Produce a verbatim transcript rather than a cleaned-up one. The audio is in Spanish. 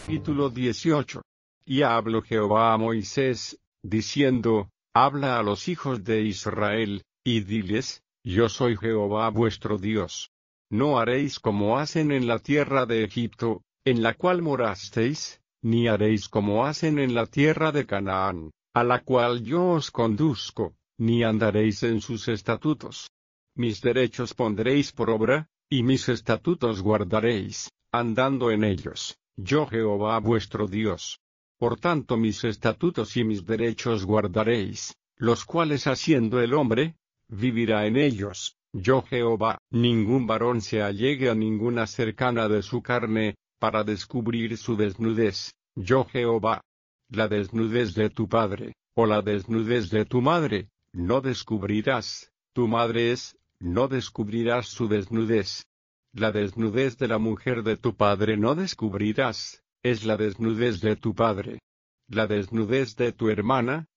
Capítulo dieciocho. Y habló Jehová a Moisés, diciendo, habla a los hijos de Israel, y diles, yo soy Jehová vuestro Dios. No haréis como hacen en la tierra de Egipto, en la cual morasteis, ni haréis como hacen en la tierra de Canaán, a la cual yo os conduzco, ni andaréis en sus estatutos. Mis derechos pondréis por obra, y mis estatutos guardaréis, andando en ellos, yo Jehová vuestro Dios. Por tanto mis estatutos y mis derechos guardaréis, los cuales haciendo el hombre, vivirá en ellos, yo Jehová. Ningún varón se allegue a ninguna cercana de su carne, para descubrir su desnudez, yo Jehová. La desnudez de tu padre, o la desnudez de tu madre, no descubrirás, tu madre es, no descubrirás su desnudez. La desnudez de la mujer de tu padre no descubrirás, es la desnudez de tu padre. La desnudez de tu hermana,